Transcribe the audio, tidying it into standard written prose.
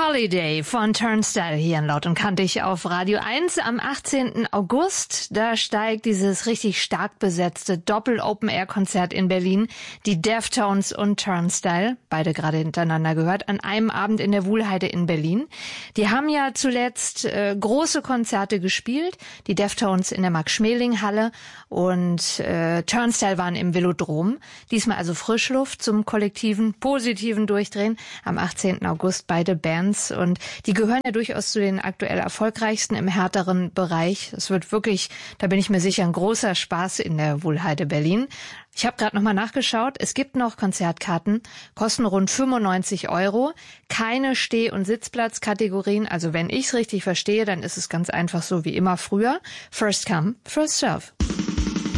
Holiday von Turnstile hier in Laut und Kantig auf Radio 1 am 18. August. Da steigt dieses richtig stark besetzte Doppel-Open-Air-Konzert in Berlin. Die Deftones und Turnstile, beide gerade hintereinander gehört, an einem Abend in der Wuhlheide in Berlin. Die haben ja zuletzt große Konzerte gespielt. Die Deftones in der Max-Schmeling-Halle und Turnstile waren im Velodrom. Diesmal also Frischluft zum kollektiven, positiven Durchdrehen. Am 18. August beide Bands. Und die gehören ja durchaus zu den aktuell erfolgreichsten im härteren Bereich. Es wird wirklich, da bin ich mir sicher, ein großer Spaß in der Wuhlheide Berlin. Ich habe gerade nochmal nachgeschaut. Es gibt noch Konzertkarten, kosten rund 95 €. Keine Steh- und Sitzplatzkategorien. Also wenn ich es richtig verstehe, dann ist es ganz einfach so wie immer früher. First come, first serve.